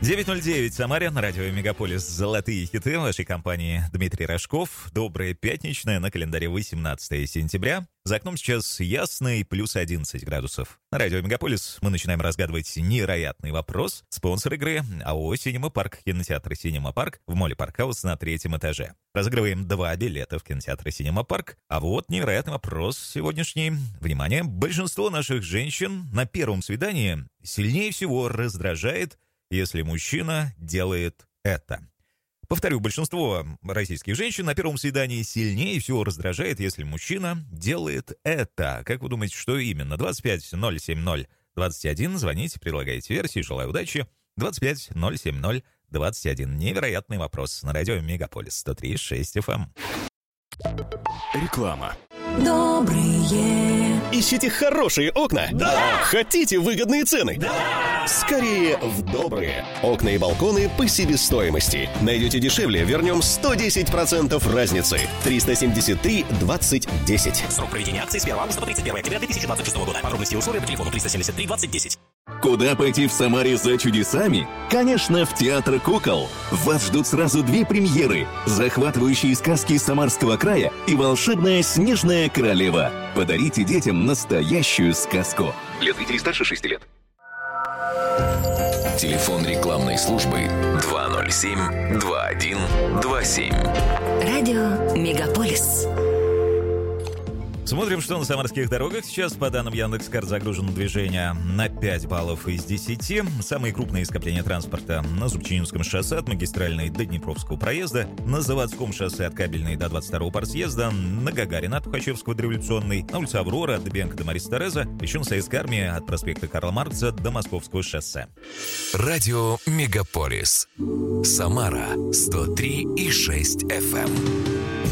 9:09 в Самаре, на радио «Мегаполис» «Золотые хиты» в вашей компании Дмитрий Рожков. Доброе пятничное, на календаре 18 сентября. За окном сейчас ясно и плюс 11 градусов. На радио «Мегаполис» мы начинаем разгадывать невероятный вопрос. Спонсор игры — АО «Синема Парк», кинотеатр «Синема Парк» в моле «Паркхаус» на 3-м этаже. Разыгрываем 2 билета в кинотеатр «Синема Парк». А вот невероятный вопрос сегодняшний. Внимание! Большинство наших женщин на первом свидании сильнее всего раздражает, если мужчина делает это. Повторю, большинство российских женщин на первом свидании сильнее всего раздражает, если мужчина делает это. Как вы думаете, что именно? 25-070-21. Звоните, предлагайте версии. Желаю удачи. 25-070-21. Невероятный вопрос. На радио «Мегаполис» 103.6 FM. Реклама. Добрые. Ищите хорошие окна? Да! Хотите выгодные цены? Да! Скорее в добрые. Окна и балконы по себестоимости. Найдете дешевле, вернем 110% разницы. 373-20-10. Срок проведения акции с 1 августа по 31 октября 2026 года. Подробности и условия по телефону 373-20-10. Куда пойти в Самаре за чудесами? Конечно, в Театр кукол. Вас ждут сразу 2 премьеры: захватывающие сказки Самарского края и волшебная Снежная королева. Подарите детям настоящую сказку. Для зрителей старше 6 лет. Телефон рекламной службы 207-2127. Радио «Мегаполис». Смотрим, что на самарских дорогах сейчас. По данным Яндекс.Карт загружено движение на 5 баллов из 10. Самые крупные скопления транспорта на Зубчининском шоссе от магистральной до Днепровского проезда, на Заводском шоссе от Кабельной до 22-го партсъезда, на Гагарина от Тухачевского до Революционной, на улице Аврора от Дебенко до Мариса Тереза, еще на Советской армии от проспекта Карла Маркса до Московского шоссе. Радио «Мегаполис». Самара 103,6 FM.